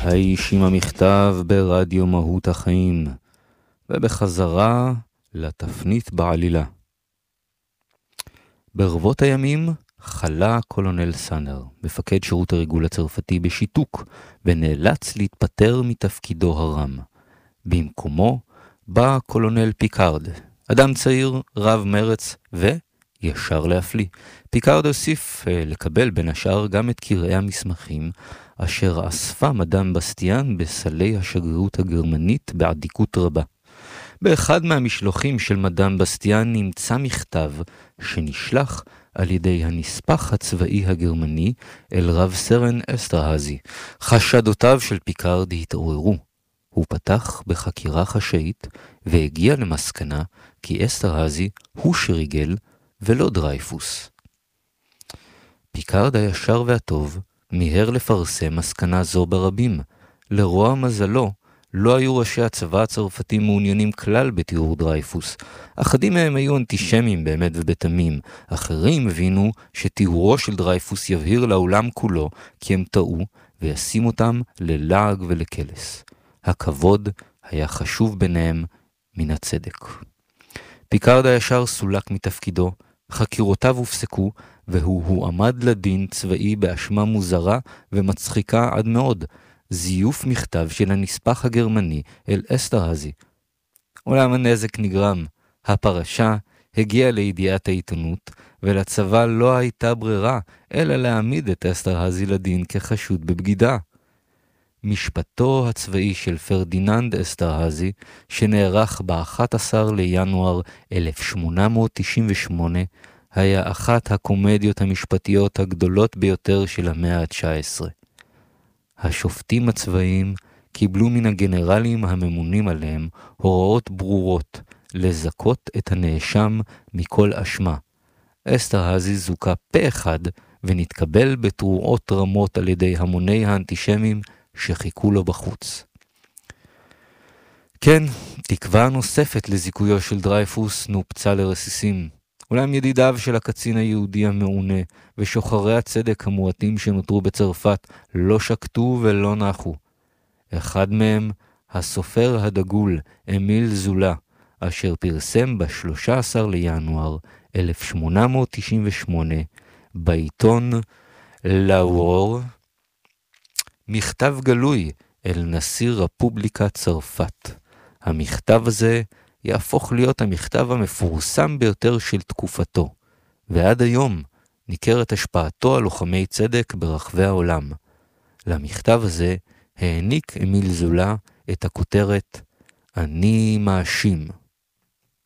האיש עם המכתב ברדיו מהות החיים, ובחזרה לתפנית בעלילה. ברבות הימים חלה קולונל סאנר, מפקד שירות הריגול הצרפתי, בשיתוק, ונאלץ להתפטר מתפקידו הרם. במקומו בא קולונל פיקארד, אדם צעיר, רב מרץ וישר להפליא. פיקארד הוסיף לקבל בין השאר גם את קרעי המסמכים, אשר אספה מדאם בסטיאן בסלי השגרירות הגרמנית בעדיקות רבה. באחד מהמשלוחים של מדאם בסטיאן נמצא מכתב שנשלח על ידי הנספח הצבאי הגרמני אל רב סרן אסטרהזי. חשדותיו של פיקארד התעוררו. הוא פתח בחקירה חשאית והגיע למסקנה כי אסטרהזי הוא שריגל ולא דרייפוס. פיקארד הישר והטוב מיהר לפרסם מסקנה זו ברבים. לרוע מזלו, לא היו ראשי הצבא הצרפתי מעוניינים כלל בתיאור דרייפוס. אחדים מהם היו אנטישמים באמת ובתמים. אחרים הבינו שתיאורו של דרייפוס יבהיר לעולם כולו כי הם טעו וישים אותם ללעג ולקלס. הכבוד היה חשוב ביניהם מן הצדק. פיקארד הישר סולק מתפקידו, חקירותיו הופסקו, והוא הועמד לדין צבאי באשמה מוזרה ומצחיקה עד מאוד, זיוף מכתב של הנספח הגרמני אל אסטרהזי. אולם הנזק נגרם, הפרשה הגיעה לידיעת העיתונות, ולצבא לא הייתה ברירה אלא להעמיד את אסטרהזי לדין כחשוד בבגידה. משפטו הצבאי של פרדיננד אסטרהזי, שנערך ב-11 לינואר 1898, היה אחת הקומדיות המשפטיות הגדולות ביותר של המאה ה-19. השופטים הצבאיים קיבלו מן הגנרלים הממונים עליהם הוראות ברורות לזכות את הנאשם מכל אשמה. אסטרהזי זוכה פה אחד ונתקבל בתרועות רמות על ידי המוני האנטישמים שחיכו לו בחוץ. כן, תקווה נוספת לזיכויו של דרייפוס נופצה לרסיסים. אולם ידידיו של הקצין היהודי המעונה ושוחרי הצדק המועטים שנותרו בצרפת לא שקטו ולא נחו. אחד מהם, הסופר הדגול אמיל זולה, אשר פרסם ב-13 לינואר 1898 בעיתון לאוור מכתב גלוי אל נשיא רפובליקת צרפת. המכתב הזה יהפוך להיות המכתב המפורסם ביותר של תקופתו, ועד היום ניכרת השפעתו על לוחמי צדק ברחבי העולם. למכתב הזה העניק אמיל זולה את הכותרת "אני מאשים".